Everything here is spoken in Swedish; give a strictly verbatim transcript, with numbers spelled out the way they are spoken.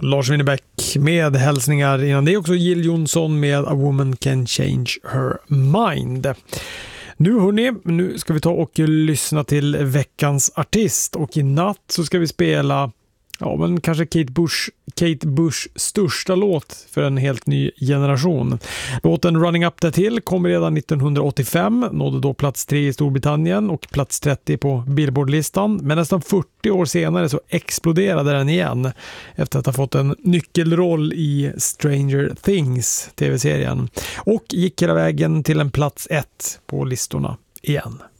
Lars Winnerbäck med hälsningar. Innan det också Jill Johnson med A Woman Can Change Her Mind. Nu hörni, nu ska vi ta och lyssna till veckans artist. Och i natt så ska vi spela ja, men kanske Kate Bush, Kate Bushs största låt för en helt ny generation. Låten Running Up That Hill kom redan nittonhundraåttiofem, nådde då plats tre i Storbritannien och plats trettio på Billboard-listan. Men nästan fyrtio år senare så exploderade den igen efter att ha fått en nyckelroll i Stranger Things tv-serien. Och gick hela vägen till en plats ett på listorna igen.